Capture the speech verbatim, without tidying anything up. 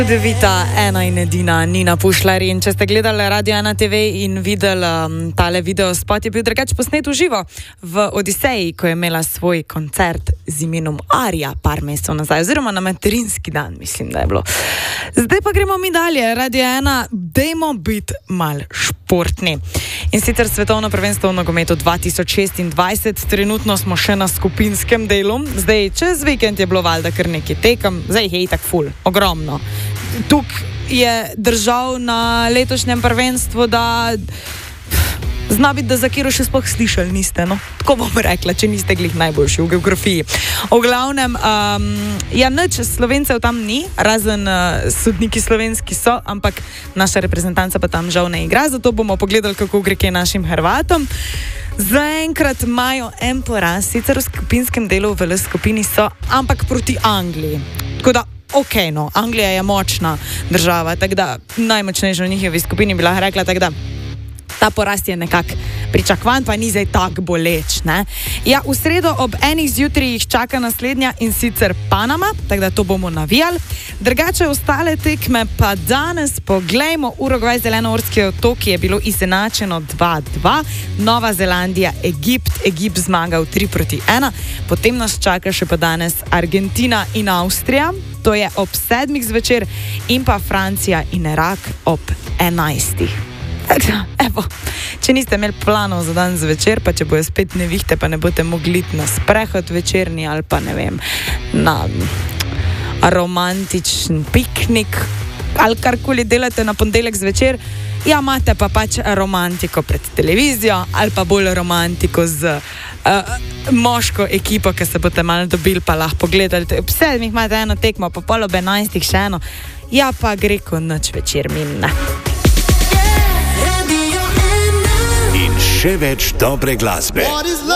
Čudovita, ena in edina Nina Pušlar. In če ste gledali Radio ena te ve in videli um, tale video spot, je bil drugače posnet v živo v Odiseji, ko je imela svoj koncert z imenom Arija par mesecev nazaj, oziroma na materinski dan, mislim, da je bilo. Zdaj pa gremo mi dalje. Radio ena, dajmo biti mal športni. In sicer svetovno prvenstvo v nogometu dva tisoč šestindvajset, trenutno smo še na skupinskem delu. Zdaj, čez vikend je bilo valjda kar nekaj tekem, zdaj jih je itak ful, ogromno. Tukaj je držav na letošnjem prvenstvu, da zna biti, da za kiro še sploh slišali niste, no? Tako bom rekla, če niste glih najboljši v geografiji. V glavnem, um, ja, nič Slovencev tam ni, razen uh, sodniki slovenski so, ampak naša reprezentanca pa tam žal ne igra, zato bomo pogledali, kako gre kaj našim Hrvatom. Zaenkrat imajo en poraz, sicer v skupinskem delu v skupini so, ampak proti Angliji. Tako da ok, no, Anglija je močna država, tako da najmočnejša v njihovi skupini bi lahko rekla, tako da ta porast je nekako pričakovan, pa ni zdaj tako boleč, ne? Ja, v sredo ob enih zjutraj jih čaka naslednja in sicer Panama, tako da to bomo navijali. Drugače ostale tekme pa danes poglejmo. Urugvaj, Zelenoorski otoki je bilo izenačeno dva dva, Nova Zelandija, Egipt, Egipt zmagal tri proti ena, potem nas čaka še pa danes Argentina in Avstrija, to je ob sedmih zvečer, in pa Francija in Irak ob enajstih. Evo, če niste imeli planov za dan zvečer, pa če bojo spet nevihte, pa ne boste mogli na sprehod večerni ali pa ne vem, na romantičen piknik ali karkoli delate na ponedeljek zvečer, ja, imate pa pač romantiko pred televizijo ali pa bolj romantiko z uh, moško ekipo, ki se boste malo dobili, pa lahko pogledali. Ob sedmih imate eno tekmo, pa pol ob enajstih še eno, ja, pa gre ko noč večer minne. Še več dobre glasbe.